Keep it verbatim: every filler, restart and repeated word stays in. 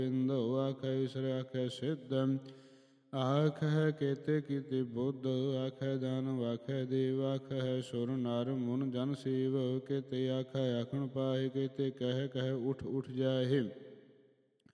ਬਿੰਦੋ ਆਖੈ ਈਸਰ ਆਖੈ ਸਿੱਧ ਆਖੈ ਕੇਤੇ ਕੀਤੇ ਬੁੱਧ ਆਖੈ ਦਾਨਵ ਆਖੈ ਦੇਵ ਆਖੈ ਸੁਰ ਨਰ ਮੁਨ ਜਨ ਸੇਵ ਕੇਤੇ ਆਖੈ ਆਖਣ ਪਾਏ ਕੇਤੇ ਕਹਿ ਕਹਿ ਉਠ ਉਠ ਜਾਏ।